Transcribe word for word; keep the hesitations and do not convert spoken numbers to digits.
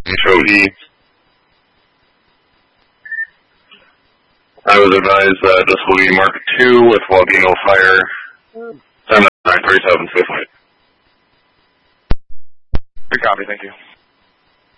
show E. I was advised that this will be Mark two with Waldino Fire, seven nine three seven, Swift Light. Good copy, thank you.